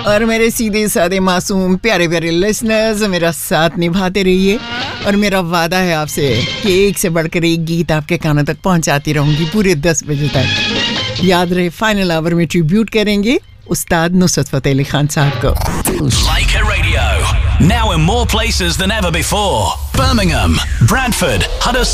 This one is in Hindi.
और मेरे सीधे साधे मासूम प्यारे प्यारे लिसनर्स, मेरा साथ निभाते रहिए और मेरा वादा है आपसे कि एक से बढ़कर एक गीत आपके कानों तक पहुंचाती रहूंगी पूरे 10 बजे तक। याद रहे, फाइनल आवर में ट्रिब्यूट करेंगे उस्ताद नुसरत फतेह अली खान साहब को। Leica Radio, now in more places than ever before. Birmingham, Bradford, Huddersfield.